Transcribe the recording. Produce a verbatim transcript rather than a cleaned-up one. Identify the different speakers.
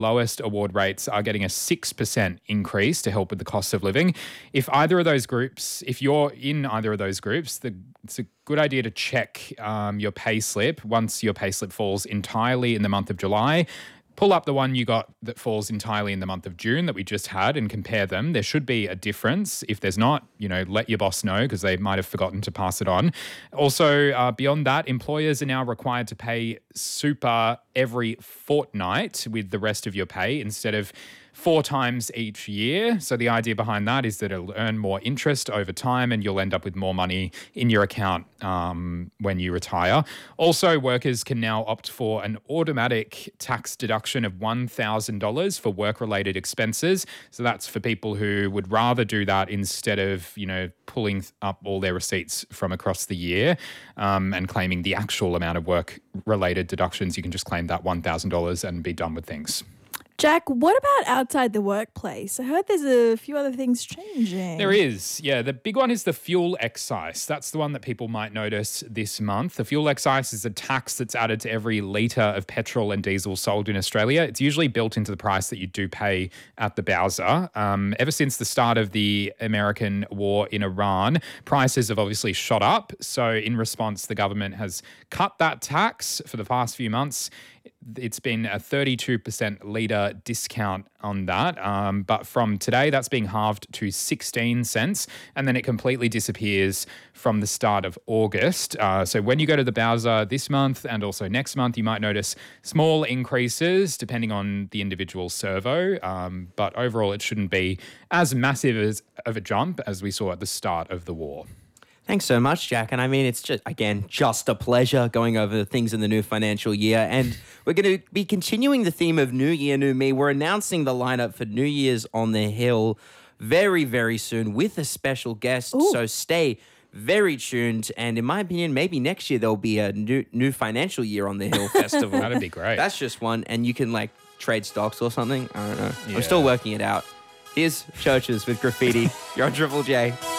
Speaker 1: lowest award rates are getting a six percent increase to help with the cost of living. If either of those groups, if you're in either of those groups, the, it's a good idea to check um, your pay slip once your pay slip falls entirely in the month of July. Pull up the one you got that falls entirely in the month of June that we just had and compare them. There should be a difference. If there's not, you know, let your boss know because they might have forgotten to pass it on. Also, uh, beyond that, employers are now required to pay super every fortnight with the rest of your pay instead of four times each year. So the idea behind that is that it'll earn more interest over time and you'll end up with more money in your account um, when you retire. Also, workers can now opt for an automatic tax deduction of one thousand dollars for work-related expenses. So that's for people who would rather do that instead of, you know, pulling up all their receipts from across the year um, and claiming the actual amount of work-related deductions. You can just claim that one thousand dollars and be done with things.
Speaker 2: Jack, what about outside the workplace? I heard there's a few other things changing.
Speaker 1: There is, yeah. The big one is the fuel excise. That's the one that people might notice this month. The fuel excise is a tax that's added to every litre of petrol and diesel sold in Australia. It's usually built into the price that you do pay at the bowser. Um, ever since the start of the American war in Iran, prices have obviously shot up. So in response, the government has cut that tax for the past few months. It's been a thirty-two percent litre discount on that. Um, but from today, that's being halved to sixteen cents, and then it completely disappears from the start of August. Uh, so when you go to the Bowser this month and also next month, you might notice small increases depending on the individual servo. Um, but overall, it shouldn't be as massive as, of a jump as we saw at the start of the war.
Speaker 3: Thanks so much, Jack. And I mean, it's just, again, just a pleasure going over the things in the new financial year. And we're going to be continuing the theme of New Year, New Me. We're announcing the lineup for New Year's on the Hill very, very soon with a special guest.
Speaker 2: Ooh.
Speaker 3: So stay very tuned. And in my opinion, maybe next year there'll be a new new financial year on the Hill Festival.
Speaker 1: That'd be great.
Speaker 3: That's just one. And you can like trade stocks or something. I don't know.
Speaker 1: Yeah.
Speaker 3: I'm still working it out. Here's Churches with Graffiti. You're on Triple J.